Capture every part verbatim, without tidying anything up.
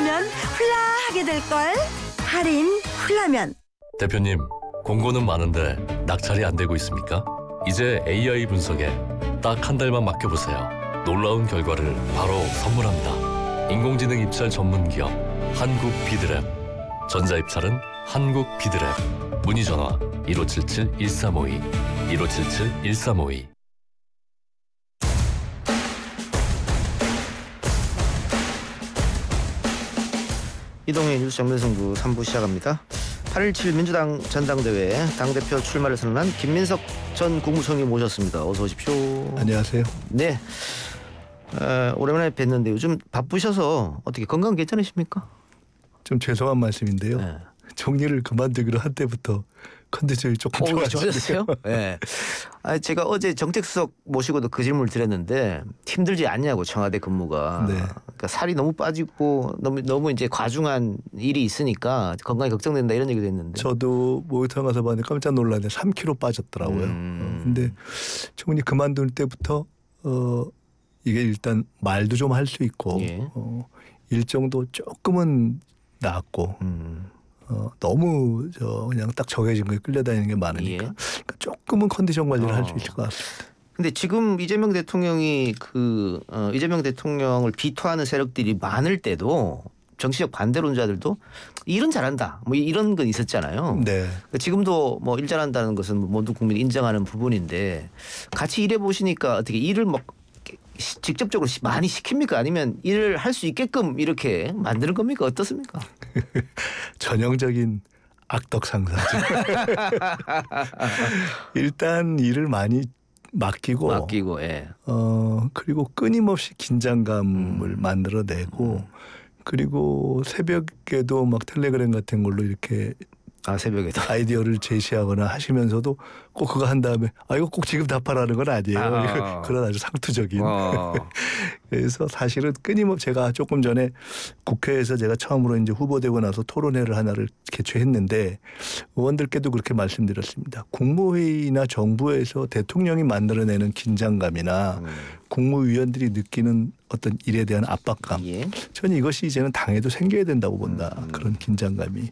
하면 훌라하게 될걸. 할인 훌라면. 대표님, 공고는 많은데 낙찰이 안 되고 있습니까? 이제 에이아이 분석에 딱 한 달만 맡겨보세요. 놀라운 결과를 바로 선물합니다. 인공지능 입찰 전문 기업 한국 비드랩. 전자입찰은 한국 비드랩. 문의 전화 일오칠칠 일삼오이 일오칠칠 일삼오이. 이동의 뉴스 정면승부 삼 부 시작합니다. 팔일칠 민주당 전당대회 당대표 출마를 선언한 김민석 전 국무총리 모셨습니다. 어서 오십시오. 안녕하세요. 네. 어, 오랜만에 뵀는데 요즘 바쁘셔서 어떻게 건강 괜찮으십니까? 좀 죄송한 말씀인데요. 네. 총리를 그만두기로 한 때부터 컨디션이 조금 어, 좋아졌어요. 좋아졌어요? 네. 아, 제가 어제 정책수석 모시고도 그 질문을 드렸는데 힘들지 않냐고 청와대 근무가. 네. 그러니까 살이 너무 빠지고 너무 너무 이제 과중한 일이 있으니까 건강이 걱정된다 이런 얘기도 했는데. 저도 모니터 가서 봤는데 깜짝 놀랐는데 삼 킬로그램 빠졌더라고요. 음. 어, 근데 총리 그만둘 때부터 어, 이게 일단 말도 좀 할 수 있고 예. 어, 일정도 조금은 나았고 음. 어, 너무 저 그냥 딱 정해진 거에 끌려다니는 게 많으니까 예. 그러니까 조금은 컨디션 관리를 어. 할 수 있을 것 같습니다. 근데 지금 이재명 대통령이 그 어, 이재명 대통령을 비토하는 세력들이 많을 때도 정치적 반대론자들도 일은 잘한다 뭐 이런 건 있었잖아요. 네. 그러니까 지금도 뭐 일 잘한다는 것은 모두 국민이 인정하는 부분인데 같이 일해 보시니까 어떻게 일을 뭐 직접적으로 많이 시킵니까? 아니면 일을 할 수 있게끔 이렇게 만드는 겁니까? 어떻습니까? 전형적인 악덕 상사죠. 일단 일을 많이 맡기고, 맡기고, 예. 어 그리고 끊임없이 긴장감을 음. 만들어내고, 음. 그리고 새벽에도 막 텔레그램 같은 걸로 이렇게 아 새벽에도 아이디어를 제시하거나 하시면서도 꼭 그거 한 다음에 아 이거 꼭 지금 답하라는 건 아니에요. 아. 그런 아주 상투적인. 어. 그래서 사실은 끊임없이 제가 조금 전에 국회에서 제가 처음으로 이제 후보되고 나서 토론회를 하나를 개최했는데 의원들께도 그렇게 말씀드렸습니다. 국무회의나 정부에서 대통령이 만들어내는 긴장감이나 음. 국무위원들이 느끼는 어떤 일에 대한 압박감. 예. 저는 이것이 이제는 당에도 생겨야 된다고 본다. 음. 그런 긴장감이.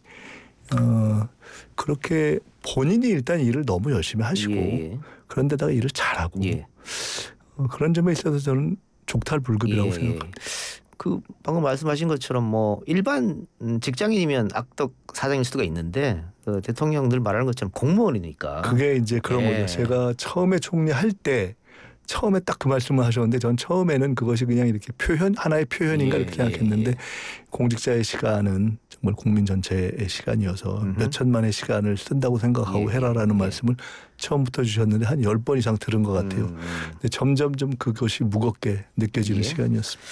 어, 그렇게 본인이 일단 일을 너무 열심히 하시고 예. 그런데다가 일을 잘하고 예. 어, 그런 점에 있어서 저는 족탈불급이라고 예. 생각합니다. 그 방금 말씀하신 것처럼 뭐 일반 직장인이면 악덕 사장일 수가 있는데 그 대통령 늘 말하는 것처럼 공무원이니까. 그게 이제 그런 예. 거죠. 제가 처음에 총리할 때 처음에 딱 그 말씀을 하셨는데 전 처음에는 그것이 그냥 이렇게 표현 하나의 표현인가 예, 이렇게 생각했는데 예, 예. 공직자의 시간은 정말 국민 전체의 시간이어서 음흠. 몇 천만의 시간을 쓴다고 생각하고 예, 해라라는 예. 말씀을 처음부터 주셨는데 한 열 번 이상 들은 것 같아요. 음. 근데 점점 좀 그것이 무겁게 느껴지는 예. 시간이었습니다.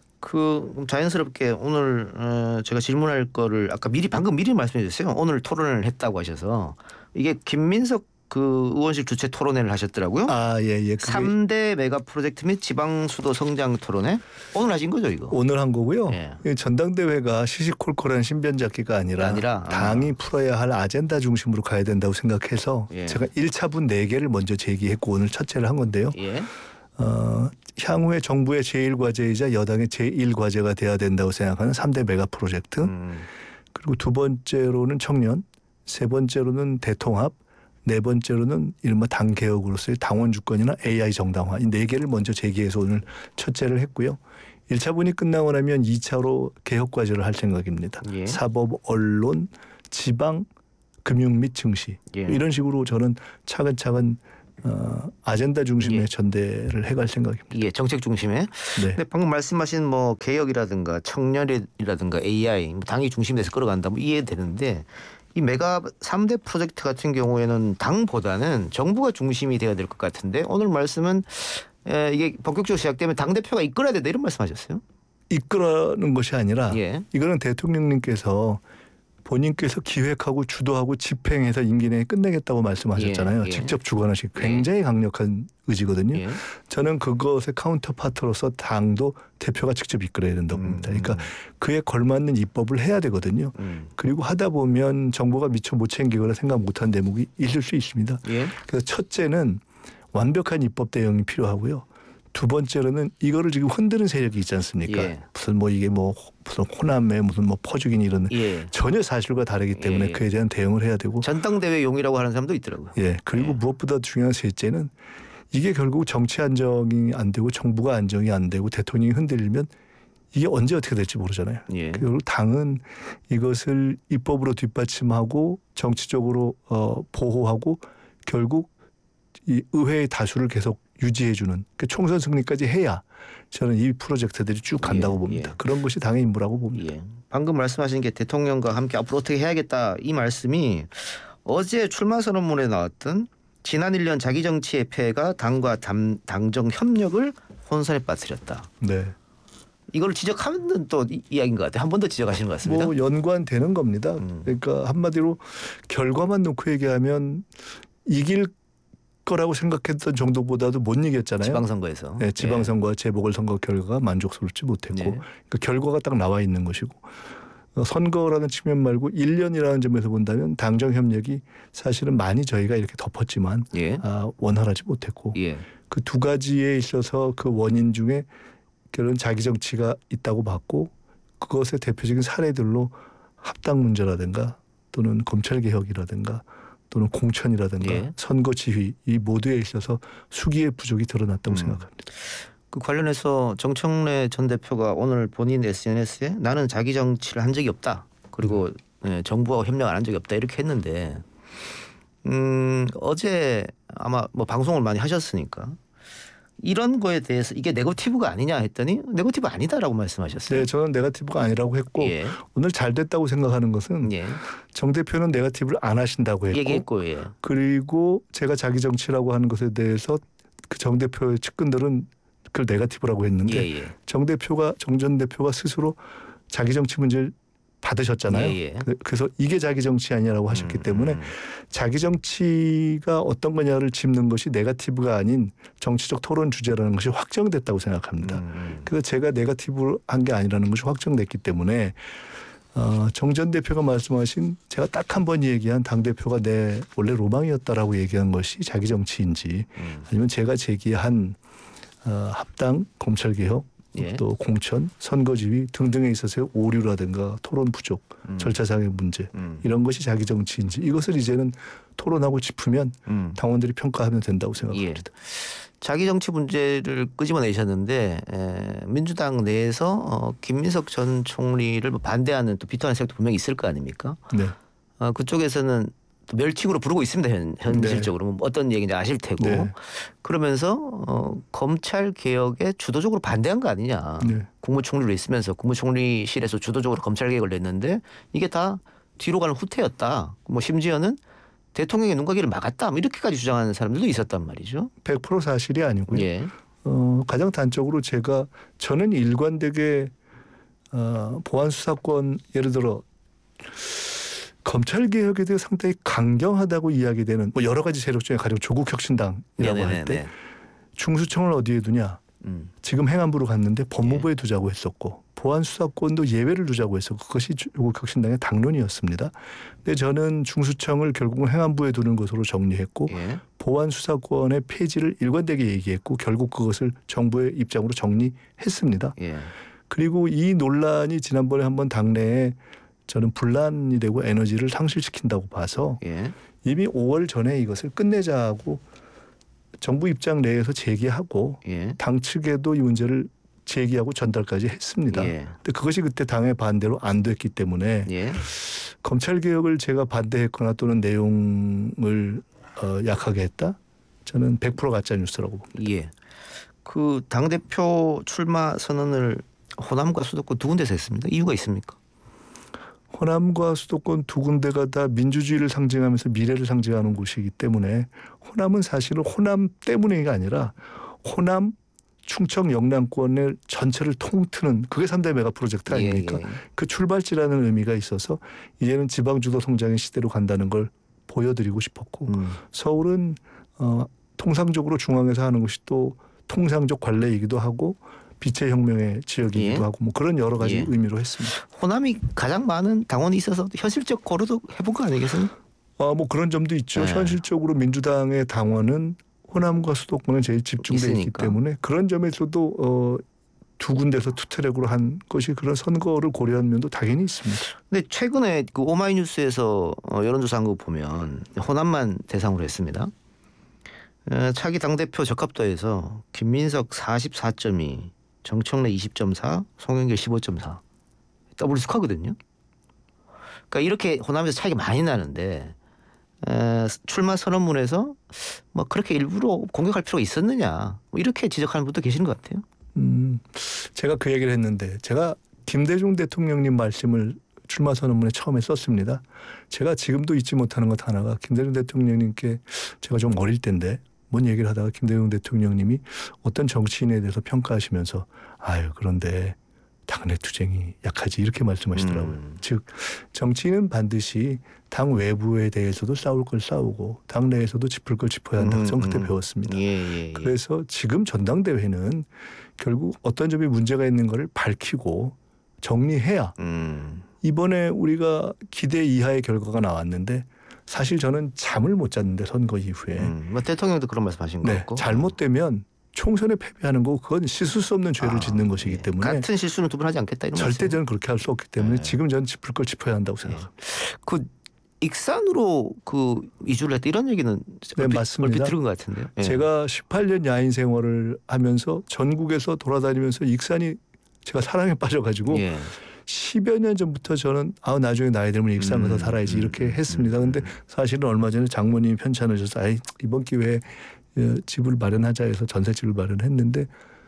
그 자연스럽게 오늘 어, 제가 질문할 거를 아까 미리 방금 미리 말씀해 주셨어요. 오늘 토론을 했다고 하셔서 이게 김민석 그 의원실 주최 토론회를 하셨더라고요. 아, 예, 예. 그게 삼 대 메가 프로젝트 및 지방 수도 성장 토론회 오늘 하신 거죠, 이거? 오늘 한 거고요. 예. 이 전당대회가 시시콜콜한 신변잡기가 아니라, 아니라, 당이 아. 풀어야 할 아젠다 중심으로 가야 된다고 생각해서 예. 제가 일 차분 네 개를 먼저 제기했고 오늘 첫째를 한 건데요. 예. 어, 향후에 정부의 제일 과제이자 여당의 제일 과제가 돼야 된다고 생각하는 삼 대 메가 프로젝트. 음. 그리고 두 번째로는 청년, 세 번째로는 대통합, 네 번째로는 이른바 당 개혁으로서의 당원 주권이나 에이아이 정당화 이 네 개를 먼저 제기해서 오늘 첫째를 했고요. 일 차분이 끝나고 나면 이 차로 개혁 과제를 할 생각입니다. 예. 사법, 언론, 지방, 금융 및 증시 예. 이런 식으로 저는 차근차근 어, 아젠다 중심의 예. 전대를 해갈 생각입니다. 예, 정책 중심에. 네. 근데 방금 말씀하신 뭐 개혁이라든가 청년이라든가 에이아이 뭐 당이 중심돼서 끌어간다 뭐 이해되는데 이 메가 삼 대 프로젝트 같은 경우에는 당보다는 정부가 중심이 돼야 될 것 같은데 오늘 말씀은 에, 이게 본격적으로 시작되면 당 대표가 이끌어야 된다 이런 말씀하셨어요? 이끌어는 것이 아니라 예. 이거는 대통령님께서 본인께서 기획하고 주도하고 집행해서 임기 내에 끝내겠다고 말씀하셨잖아요. 예, 예. 직접 주관하신 굉장히 강력한 의지거든요. 예. 저는 그것의 카운터파트로서 당도 대표가 직접 이끌어야 된다고 봅니다. 음. 그러니까 그에 걸맞는 입법을 해야 되거든요. 음. 그리고 하다 보면 정부가 미처 못 챙기거나 생각 못한 대목이 있을 수 있습니다. 예. 그래서 첫째는 완벽한 입법 대응이 필요하고요. 두 번째로는 이거를 지금 흔드는 세력이 있지 않습니까? 예. 무슨 뭐 이게 뭐 무슨 호남에 무슨 뭐 퍼주긴 이런 예. 전혀 사실과 다르기 때문에 예. 그에 대한 대응을 해야 되고. 전당대회용이라고 하는 사람도 있더라고요. 예. 그리고 예. 무엇보다 중요한 셋째는 이게 결국 정치 안정이 안 되고 정부가 안정이 안 되고 대통령이 흔들리면 이게 언제 어떻게 될지 모르잖아요. 예. 결국 당은 이것을 입법으로 뒷받침하고 정치적으로 어, 보호하고 결국 이 의회의 다수를 계속 유지해주는 그러니까 총선 승리까지 해야 저는 이 프로젝트들이 쭉 간다고 예, 봅니다. 예. 그런 것이 당의 임무라고 봅니다. 예. 방금 말씀하신 게 대통령과 함께 앞으로 어떻게 해야겠다 이 말씀이 어제 출마 선언문에 나왔던 지난 일 년 자기 정치의 폐해가 당과 당, 당정 협력을 혼선에 빠뜨렸다. 네. 이걸 지적하는 또 이- 이야기인 것 같아요. 한 번 더 지적하시는 것 같습니다. 뭐 연관되는 겁니다. 음. 그러니까 한마디로 결과만 놓고 얘기하면 이길 거라고 생각했던 정도보다도 못 이겼잖아요. 지방선거에서. 네, 지방선거와 재보궐선거 결과가 만족스럽지 못했고 예. 그러니까 결과가 딱 나와 있는 것이고 어, 선거라는 측면 말고 일 년이라는 점에서 본다면 당정 협력이 사실은 많이 저희가 이렇게 덮었지만 예. 아, 원활하지 못했고 예. 그 두 가지에 있어서 그 원인 중에 그런 자기 정치가 있다고 봤고 그것의 대표적인 사례들로 합당 문제라든가 또는 검찰 개혁이라든가 또는 공천이라든가 예. 선거 지휘 이 모두에 있어서 수기의 부족이 드러났다고 음. 생각합니다. 그 관련해서 정청래 전 대표가 오늘 본인 에스엔에스에 나는 자기 정치를 한 적이 없다. 그리고 예, 정부와 협력 안 한 적이 없다 이렇게 했는데 음, 어제 아마 뭐 방송을 많이 하셨으니까 이런 거에 대해서 이게 네거티브가 아니냐 했더니 네거티브 아니다라고 말씀하셨어요. 네, 저는 네거티브가 아니라고 했고 예. 오늘 잘 됐다고 생각하는 것은 예. 정 대표는 네거티브를 안 하신다고 했고 얘기했고 예. 그리고 제가 자기 정치라고 하는 것에 대해서 그 정 대표의 측근들은 그걸 네거티브라고 했는데 예, 예. 정 대표가 정 전 대표가 스스로 자기 정치 문제를 받으셨잖아요. 예, 예. 그- 그래서 이게 자기 정치 아니라고 하셨기 음, 때문에 음. 자기 정치가 어떤 거냐를 짚는 것이 네거티브가 아닌 정치적 토론 주제라는 것이 확정됐다고 생각합니다. 음, 그래서 제가 네거티브한 게 아니라는 것이 확정됐기 때문에 어, 정 전 대표가 말씀하신 제가 딱 한 번 얘기한 당 대표가 내 원래 로망이었다라고 얘기한 것이 자기 정치인지 음. 아니면 제가 제기한 어, 합당 검찰 개혁 예. 또 공천 선거지휘 등등에 있어서의 오류라든가 토론 부족 음. 절차상의 문제 음. 이런 것이 자기 정치인지 이것을 이제는 토론하고 짚으면 음. 당원들이 평가하면 된다고 생각합니다. 예. 자기 정치 문제를 끄집어내셨는데 에, 민주당 내에서 어, 김민석 전 총리를 뭐 반대하는 또 비판하는 세력도 분명히 있을 거 아닙니까? 네. 어, 그쪽에서는 또 멸칭으로 부르고 있습니다. 현, 현실적으로 뭐 어떤 얘기인지 아실 테고 네. 그러면서 어, 검찰 개혁에 주도적으로 반대한 거 아니냐? 네. 국무총리로 있으면서 국무총리실에서 주도적으로 검찰 개혁을 냈는데 이게 다 뒤로 가는 후퇴였다. 뭐 심지어는 대통령의 눈가기를 막았다. 뭐 이렇게까지 주장하는 사람들도 있었단 말이죠. 백 퍼센트 사실이 아니고요. 예. 어, 가장 단적으로 제가 저는 일관되게 어, 보안 수사권 예를 들어 검찰 개혁에 대해 상당히 강경하다고 이야기되는 뭐 여러 가지 세력 중에 가령 조국 혁신당이라고 할 때 네네네. 중수청을 어디에 두냐? 음. 지금 행안부로 갔는데 법무부에 두자고 했었고 보안 수사권도 예외를 두자고 했었고 그것이 조국 혁신당의 당론이었습니다. 근데 저는 중수청을 결국은 행안부에 두는 것으로 정리했고 예. 보안 수사권의 폐지를 일관되게 얘기했고 결국 그것을 정부의 입장으로 정리했습니다. 예. 그리고 이 논란이 지난번에 한번 당내에 저는 분란이 되고 에너지를 상실시킨다고 봐서 예. 이미 오월 전에 이것을 끝내자고 정부 입장 내에서 제기하고 예. 당 측에도 이 문제를 제기하고 전달까지 했습니다. 예. 근데 그것이 그때 당의 반대로 안 됐기 때문에 예. 검찰 개혁을 제가 반대했거나 또는 내용을 어, 약하게 했다? 저는 백 퍼센트 가짜 뉴스라고 봅니다. 예. 그 당대표 출마 선언을 호남과 수도권 두 군데서 했습니다. 이유가 있습니까? 호남과 수도권 두 군데가 다 민주주의를 상징하면서 미래를 상징하는 곳이기 때문에 호남은 사실은 호남 때문에가 아니라 호남 충청 영남권을 전체를 통트는 그게 삼 대 메가 프로젝트 아닙니까? 예, 예. 그 출발지라는 의미가 있어서 이제는 지방주도 성장의 시대로 간다는 걸 보여드리고 싶었고 음. 서울은 어, 통상적으로 중앙에서 하는 것이 또 통상적 관례이기도 하고 빛의 혁명의 지역이기도 예. 하고 뭐 그런 여러 가지 예. 의미로 했습니다. 호남이 가장 많은 당원이 있어서 현실적 거래도 해본 거 아니겠습니까? 아, 뭐 그런 점도 있죠. 네. 현실적으로 민주당의 당원은 호남과 수도권은 제일 집중돼 있기 있으니까. 때문에 그런 점에서도 어, 두 군데서 투트랙으로 한 것이 그런 선거를 고려한 면도 당연히 있습니다. 근데 최근에 그 오마이뉴스에서 어, 여론조사한 거 보면 호남만 대상으로 했습니다. 어, 차기 당대표 적합도에서 김민석 사십사 점 이, 정청래 이십 점 사, 송영길 십오 점 사. 더블 스코어거든요. 그러니까 이렇게 호남에서 차이가 많이 나는데 에, 출마 선언문에서 뭐 그렇게 일부러 공격할 필요가 있었느냐 뭐 이렇게 지적하는 분도 계시는 것 같아요. 음, 제가 그 얘기를 했는데 제가 김대중 대통령님 말씀을 출마 선언문에 처음에 썼습니다. 제가 지금도 잊지 못하는 것 하나가 김대중 대통령님께 제가 좀 어릴 때인데 뭔 얘기를 하다가 김대중 대통령님이 어떤 정치인에 대해서 평가하시면서 아유 그런데 당내 투쟁이 약하지 이렇게 말씀하시더라고요. 음. 즉 정치인은 반드시 당 외부에 대해서도 싸울 걸 싸우고 당 내에서도 짚을 걸 짚어야 한다고 음, 저는 그때 음. 배웠습니다. 예, 예, 예. 그래서 지금 전당대회는 결국 어떤 점이 문제가 있는 거를 밝히고 정리해야 음. 이번에 우리가 기대 이하의 결과가 나왔는데 사실 저는 잠을 못 잤는데 선거 이후에 음. 뭐 대통령도 그런 말씀하신 거 네, 같고 잘못되면 총선에 패배하는 거 그건 씻을 수 없는 죄를 아, 짓는 것이기 예. 때문에 같은 실수는 두 번 하지 않겠다 이런 절대 말씀. 저는 그렇게 할 수 없기 때문에 네. 지금 저는 짚을 걸 짚어야 한다고 생각합니다. 그 익산으로 그 이주를 했다 이런 얘기는 네, 얼핏, 맞습니다. 얼핏 들은 것 같은데요. 예. 제가 십팔 년 야인 생활을 하면서 전국에서 돌아다니면서 익산이 제가 사랑에 빠져가지고 예. 십여 년 전부터 저는 아 나중에 나이 들면 익산 가서 음, 살아야지 음, 이렇게 음, 했습니다. 음, 근데 음. 사실은 얼마 전에 장모님이 편찮으셔서 아이 이번 기회에 예, 집을 마련하자 해서 전셋집을 마련했는데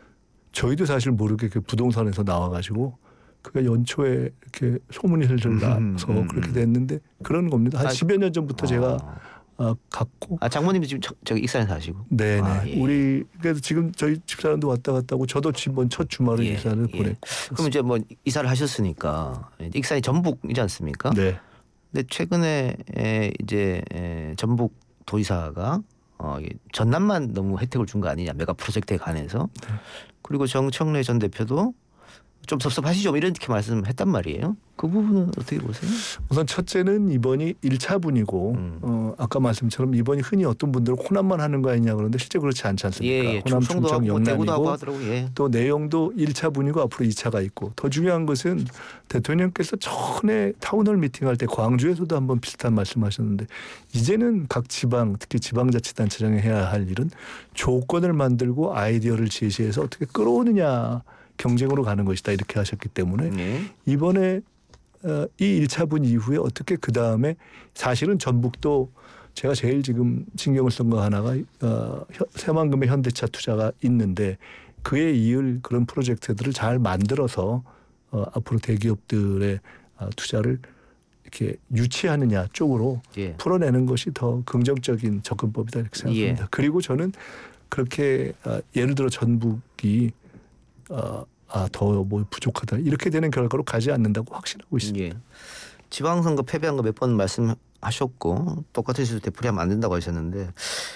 저희도 사실 모르게 그 부동산에서 나와가지고 그가 연초에 이렇게 소문이 흘슬 나서 음, 음, 그렇게 음. 됐는데 그런 겁니다. 한 아, 십여 년 전부터 제가 아, 아, 갔고 아 장모님이 지금 저, 저기 익산에 사시고. 네네 아, 예. 우리 그래서 지금 저희 집사람도 왔다 갔다 하고 저도 이번 첫 주말을 예, 익산을 예. 보냈고 그럼 이제 뭐 이사를 하셨으니까 익산이 전북이지 않습니까? 네. 근데 최근에 에, 이제 에, 전북 도지사가 어, 이 전남만 너무 혜택을 준 거 아니냐 메가 프로젝트에 관해서. 네. 그리고 정청래 전 대표도 좀 섭섭하시죠 뭐 이렇게 말씀했단 말이에요. 그 부분은 어떻게 보세요? 우선 첫째는 이번이 일 차분이고 음. 어, 아까 말씀처럼 이번이 흔히 어떤 분들은 호남만 하는 거 아니냐 그러는데 실제 그렇지 않지 않습니까? 예, 예. 호남 충청도 충청 하고 뭐 대구도 하고 영남이고 하더라고요. 예. 또 내용도 일 차분이고 앞으로 이 차가 있고 더 중요한 것은 대통령께서 전에 타운홀 미팅할 때 광주에서도 한번 비슷한 말씀하셨는데 이제는 각 지방 특히 지방자치단체장이 해야 할 일은 조건을 만들고 아이디어를 제시해서 어떻게 끌어오느냐 경쟁으로 가는 것이다 이렇게 하셨기 때문에 예. 이번에 어, 이 일 차분 이후에 어떻게 그 다음에 사실은 전북도 제가 제일 지금 신경을 쓴 거 하나가 어, 현- 새만금의 현대차 투자가 있는데 그에 이을 그런 프로젝트들을 잘 만들어서 어, 앞으로 대기업들의 어, 투자를 이렇게 유치하느냐 쪽으로 예. 풀어내는 것이 더 긍정적인 접근법이다 이렇게 생각합니다. 예. 그리고 저는 그렇게 어, 예를 들어 전북이 어, 아, 더 뭐 부족하다 이렇게 되는 결과로 가지 않는다고 확신하고 있습니다. 예. 지방선거 패배한 거 몇 번 말씀하셨고 똑같은 실수 되풀이하면 안 된다고 하셨는데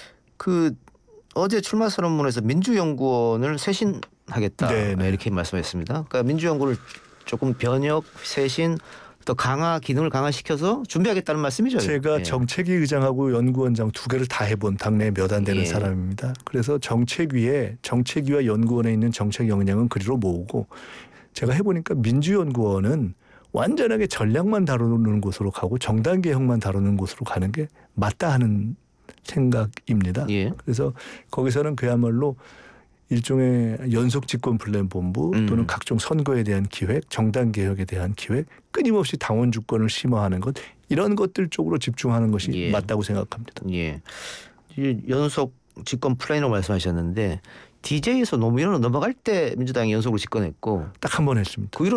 그 어제 출마 선언문에서 민주연구원을 쇄신하겠다 네, 네. 이렇게 말씀했습니다. 그러니까 민주연구를 조금 변혁, 쇄신 또 강화 기능을 강화시켜서 준비하겠다는 말씀이죠. 제가 예. 정책위 의장하고 연구원장 두 개를 다 해본 당내 몇 안 되는 예. 사람입니다. 그래서 정책위에 정책위와 연구원에 있는 정책 역량은 그리로 모으고 제가 해보니까 민주연구원은 완전하게 전략만 다루는 곳으로 가고 정당 개혁만 다루는 곳으로 가는 게 맞다 하는 생각입니다. 예. 그래서 거기서는 그야말로 일종의 연속 집권 플랜 본부 음. 또는 각종 선거에 대한 기획, 정당 개혁에 대한 기획, 끊임없이 당원 주권을 심화하는 것 이런 것들 쪽으로 집중하는 것이 예. 맞다고 생각합니다. 예. 이 연속 집권 플랜이라고 말씀하셨는데 디제이에서 노무현으로 넘어갈 때 민주당이 연속으로 집권했고 딱 한 번 했습니다. 그